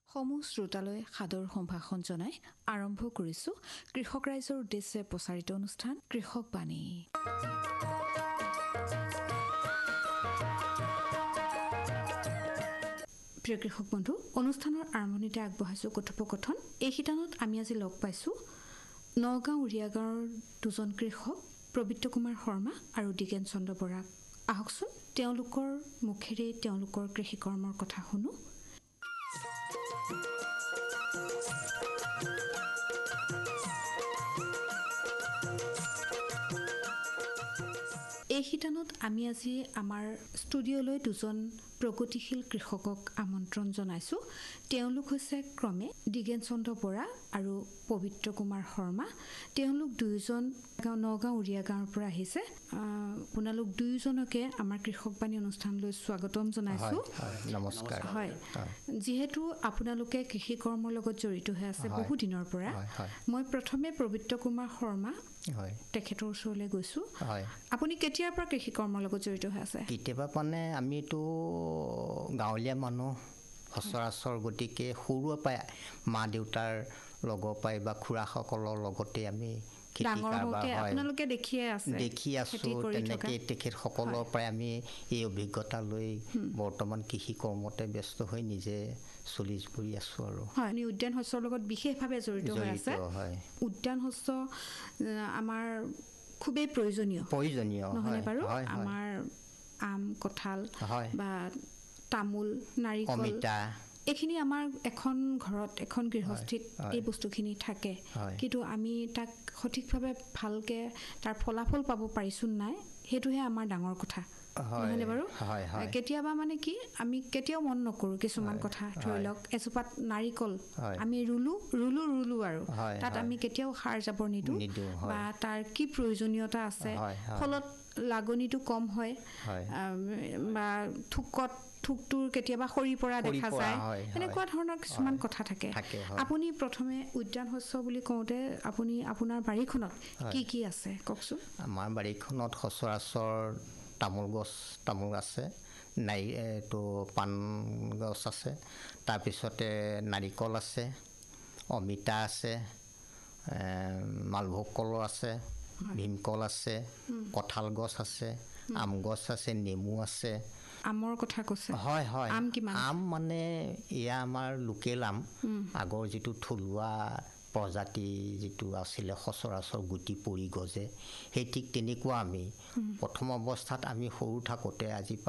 সমূহ শ্ৰোতালৈ সাদৰ সম্ভাষণ জনাই আৰম্ভ কৰিছো কৃষক ৰাইজৰ উদ্দেশ্যে প্ৰচাৰিত অনুষ্ঠান কৃষক বাণী। প্ৰিয় কৃষক বন্ধু, অনুষ্ঠানৰ আৰম্ভণিতে আগবঢ়াইছো কথোপকথন। এই শিতানত আমি আজি লগ পাইছো নগাঁও উৰিয়া গাঁৱৰ দুজন কৃষক পবিত্ৰ কুমাৰ শৰ্মা আৰু দিগেন চন্দ্ৰ বৰাক। আহকচোন তেওঁলোকৰ মুখেৰে তেওঁলোকৰ কৃষি কৰ্মৰ কথা শুনো। এই শিতানত আমি আজি আমাৰ ষ্টুডিঅ'লৈ দুজন প্ৰগতিশীল কৃষকক আমন্ত্ৰণ জনাইছো। তেওঁলোক হৈছে ক্ৰমে দিগেন চন্দ্ৰ বৰা আৰু পবিত্ৰ কুমাৰ শৰ্মা। তেওঁলোক দুয়োজন নগাঁও উৰিয়া গাঁৱৰ পৰা আহিছে। আপোনালোক দুয়োজনকে আমাৰ কৃষক বাণী অনুষ্ঠানলৈ স্বাগতম জনাইছো। নমস্কাৰ। হয়, যিহেতু আপোনালোকে কৃষি কৰ্মৰ লগত জড়িত হৈ আছে বহু দিনৰ পৰা, মই প্ৰথমে পবিত্ৰ কুমাৰ শৰ্মা তেখেতৰ ওচৰলৈ গৈছো। আপুনি কেতিয়াৰ পৰা কৃষি কৰ্মৰ লগত জড়িত হৈ আছে? কেতিয়াবা মানে আমিতো গাঁৱলীয়া মানুহ সচৰাচৰ, গতিকে সৰুৰে পৰাই মা দেউতাৰ লগৰ পৰাই বা খুৰাসকলৰ লগতে আমি আপোনালোকে দেখি আছো। তেনেকে তেখেতসকলৰ পৰাই আমি এই অভিজ্ঞতা লৈ বৰ্তমান কৃষি কৰ্মতে ব্যস্ত হৈ নিজে চলি কৰি আছো। আৰু উদ্যান শস্যৰ লগত বিশেষভাৱে জড়িত হৈ আছে। উদ্যান শস্য আমাৰ খুবেই প্ৰয়োজনীয় নহয়নে বাৰু? আমাৰ আম, কঁঠাল বা তামোল, নাৰিকল, এইখিনি আমাৰ এখন ঘৰত, এখন গৃহস্থিত এই বস্তুখিনি থাকে। কিন্তু আমি তাক সঠিকভাৱে ভালকে তাৰ ফলাফল পাব পাৰিছো নাই, সেইটোহে আমাৰ ডাঙৰ কথা নহয়নে বাৰু? কেতিয়াবা মানে কি, আমি কেতিয়াও মন নকৰো কিছুমান কথা। ধৰি লওক এজোপাত নাৰিকল আমি ৰুলো আৰু তাত আমি কেতিয়াও সাৰ জাবৰ নিদো বা তাৰ কি প্ৰয়োজনীয়তা আছে, ফলত লাগনিটো কম হয় বা থোকটোৰ কেতিয়াবা সৰি পৰা দেখা যায়, এনেকুৱা ধৰণৰ কিছুমান কথা থাকে। আপুনি প্ৰথমে উদ্যান শস্য বুলি কওঁতে আপুনি আপোনাৰ বাৰীখনত কি কি আছে কওকচোন? আমাৰ বাৰীখনত সচৰাচৰ তামোল আছে, এইটো পাণ গছ আছে, তাৰপিছতে নাৰিকল আছে, অমিতা আছে, মালভোগ কল আছে, ভীমকল আছে, কঁঠাল গছ আছে, আম গছ আছে, নেমু আছে। আমৰ কথা কৈছে? হয়। আম কিমান? আম মানে এয়া আমাৰ লোকেল আম, আগৰ যিটো থলুৱা প্ৰজাতি যিটো আছিলে সচৰাচৰ গুটি পৰি গজে, সেই ঠিক তেনেকুৱা আমি প্ৰথম অৱস্থাত আমি সৰু থাকোঁতে আজি